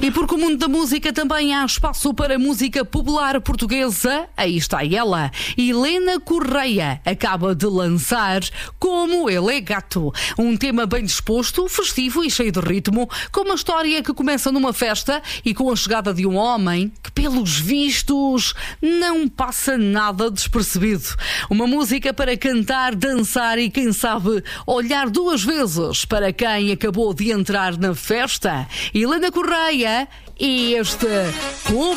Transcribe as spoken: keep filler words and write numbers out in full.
E porque o mundo da música também há espaço para a música popular portuguesa, aí está ela. Helena Correia acaba de lançar Como Ele é Gato. Um tema bem disposto, festivo e cheio de ritmo, com uma história que começa numa festa e com a chegada de um homem que, pelos vistos, não passa nada despercebido. Uma música para cantar, dançar e, quem sabe, olhar duas vezes para quem acabou de entrar na festa. Helena Correia e este Como